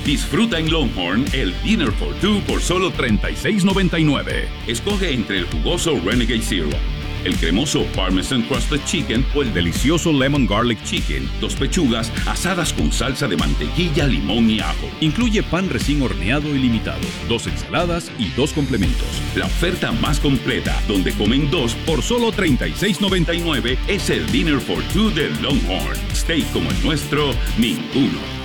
Disfruta en Longhorn el Dinner for Two por solo $36.99. Escoge entre el jugoso Renegade Zero, el cremoso Parmesan Crusted Chicken o el delicioso Lemon Garlic Chicken. 2 pechugas asadas con salsa de mantequilla, limón y ajo. Incluye pan recién horneado ilimitado, 2 ensaladas y 2 complementos. La oferta más completa, donde comen 2 por solo $36.99, es el Dinner for Two de Longhorn. Steak como el nuestro, ninguno.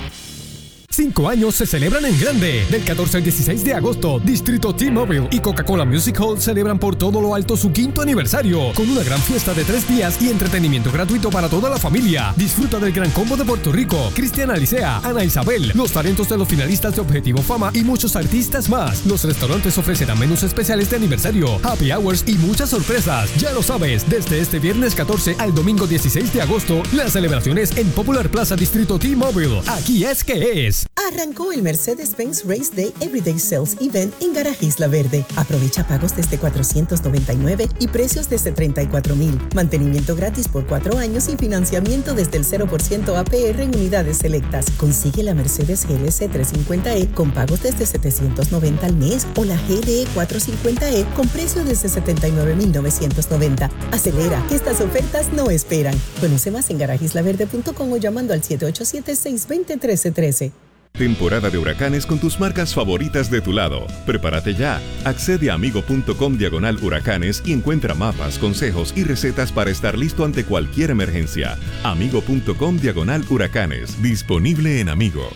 5 años se celebran en grande. Del 14 al 16 de agosto, Distrito T-Mobile y Coca-Cola Music Hall celebran por todo lo alto su 5º aniversario, con una gran fiesta de 3 días y entretenimiento gratuito para toda la familia. Disfruta del Gran Combo de Puerto Rico, Cristiana Alicea, Ana Isabel, los talentos de los finalistas de Objetivo Fama y muchos artistas más. Los restaurantes ofrecerán menús especiales de aniversario, happy hours y muchas sorpresas. Ya lo sabes, desde este viernes 14 al domingo 16 de agosto, las celebraciones en Popular Plaza Distrito T-Mobile. Aquí es que es. Arrancó el Mercedes-Benz Race Day Everyday Sales Event en Garaje Isla Verde. Aprovecha pagos desde $499 y precios desde $34,000. Mantenimiento gratis por 4 años y financiamiento desde el 0% APR en unidades selectas. Consigue la Mercedes GLC 350e con pagos desde $790 al mes o la GLE 450e con precio desde $79,990. Acelera, que estas ofertas no esperan. Conoce más en garajeislaverde.com o llamando al 787-620-1313. Temporada de huracanes con tus marcas favoritas de tu lado. Prepárate ya. Accede a amigo.com/huracanes y encuentra mapas, consejos y recetas para estar listo ante cualquier emergencia. Amigo.com/huracanes. Disponible en Amigo.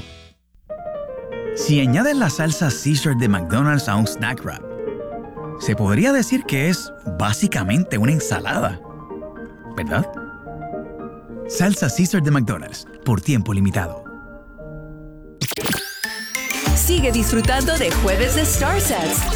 Si añades la salsa Caesar de McDonald's a un snack wrap, se podría decir que es básicamente una ensalada, ¿verdad? Salsa Caesar de McDonald's, por tiempo limitado. Sigue disfrutando de Jueves de Star Sets